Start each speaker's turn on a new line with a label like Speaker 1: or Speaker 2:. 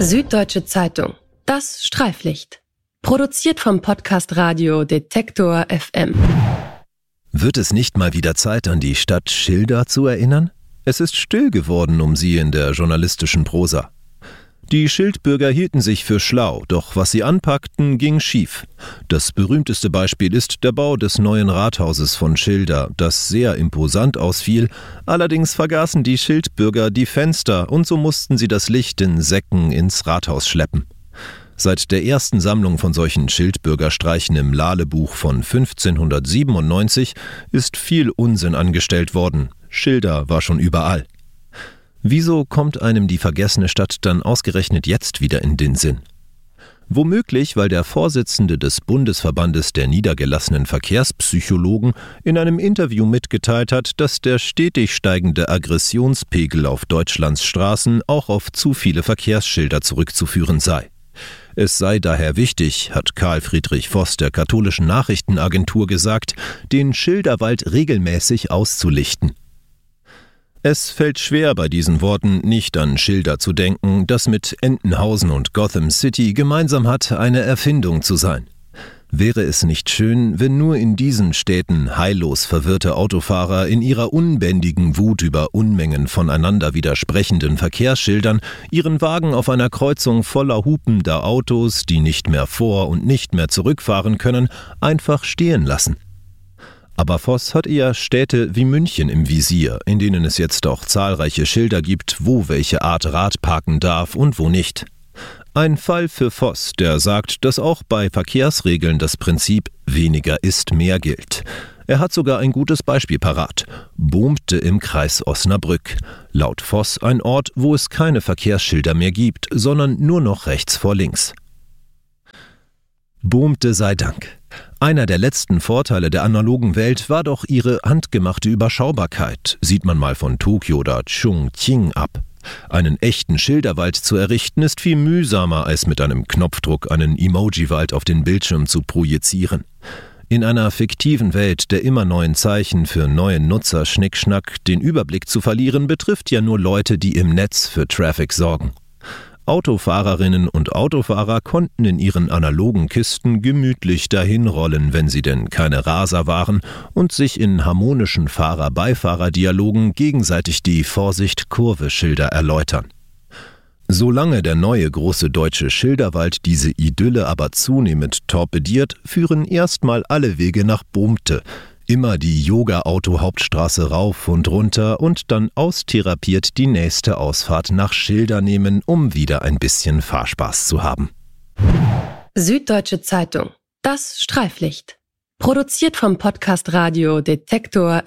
Speaker 1: Süddeutsche Zeitung. Das Streiflicht. Produziert vom Podcast Radio Detektor FM.
Speaker 2: Wird es nicht mal wieder Zeit, an die Stadt Schilda zu erinnern? Es ist still geworden um sie in der journalistischen Prosa. Die Schildbürger hielten sich für schlau, doch was sie anpackten, ging schief. Das berühmteste Beispiel ist der Bau des neuen Rathauses von Schilda, das sehr imposant ausfiel. Allerdings vergaßen die Schildbürger die Fenster und so mussten sie das Licht in Säcken ins Rathaus schleppen. Seit der ersten Sammlung von solchen Schildbürgerstreichen im Lalebuch von 1597 ist viel Unsinn angestellt worden. Schilda war schon überall. Wieso kommt einem die vergessene Stadt dann ausgerechnet jetzt wieder in den Sinn? Womöglich, weil der Vorsitzende des Bundesverbandes der niedergelassenen Verkehrspsychologen in einem Interview mitgeteilt hat, dass der stetig steigende Aggressionspegel auf Deutschlands Straßen auch auf zu viele Verkehrsschilder zurückzuführen sei. Es sei daher wichtig, hat Karl Friedrich Voss der katholischen Nachrichtenagentur gesagt, den Schilderwald regelmäßig auszulichten. Es fällt schwer, bei diesen Worten nicht an Schilda zu denken, das mit Entenhausen und Gotham City gemeinsam hat, eine Erfindung zu sein. Wäre es nicht schön, wenn nur in diesen Städten heillos verwirrte Autofahrer in ihrer unbändigen Wut über Unmengen voneinander widersprechenden Verkehrsschildern ihren Wagen auf einer Kreuzung voller hupender Autos, die nicht mehr vor- und nicht mehr zurückfahren können, einfach stehen lassen? Aber Voss hat eher Städte wie München im Visier, in denen es jetzt auch zahlreiche Schilder gibt, wo welche Art Rad parken darf und wo nicht. Ein Fall für Voss, der sagt, dass auch bei Verkehrsregeln das Prinzip weniger ist mehr gilt. Er hat sogar ein gutes Beispiel parat. Bohmte im Kreis Osnabrück. Laut Voss ein Ort, wo es keine Verkehrsschilder mehr gibt, sondern nur noch rechts vor links. Bohmte sei Dank. Einer der letzten Vorteile der analogen Welt war doch ihre handgemachte Überschaubarkeit, sieht man mal von Tokio oder Chongqing ab. Einen echten Schilderwald zu errichten ist viel mühsamer, als mit einem Knopfdruck einen Emoji-Wald auf den Bildschirm zu projizieren. In einer fiktiven Welt der immer neuen Zeichen für neue Nutzer Schnickschnack den Überblick zu verlieren, betrifft ja nur Leute, die im Netz für Traffic sorgen. Autofahrerinnen und Autofahrer konnten in ihren analogen Kisten gemütlich dahinrollen, wenn sie denn keine Raser waren, und sich in harmonischen Fahrer-Beifahrer-Dialogen gegenseitig die Vorsicht-Kurve-Schilder erläutern. Solange der neue große deutsche Schilderwald diese Idylle aber zunehmend torpediert, führen erstmal alle Wege nach Bohmte. Immer die Yoga-Auto-Hauptstraße rauf und runter und dann austherapiert die nächste Ausfahrt nach Schilda nehmen, um wieder ein bisschen Fahrspaß zu haben.
Speaker 1: Süddeutsche Zeitung. Das Streiflicht. Produziert vom Podcast Radio Detektor